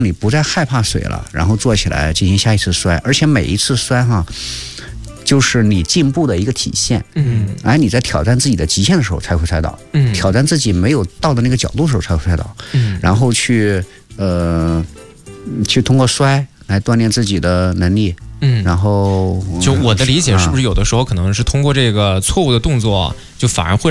你不再害怕水了，然后做起来进行下一次摔，而且每一次摔哈，就是你进步的一个体现。你在挑战自己的极限的时候才会摔倒，挑战自己没有到的那个角度的时候才会摔倒，然后去通过摔来锻炼自己的能力。然后就我的理解是不是有的时候可能是通过这个错误的动作，就反而会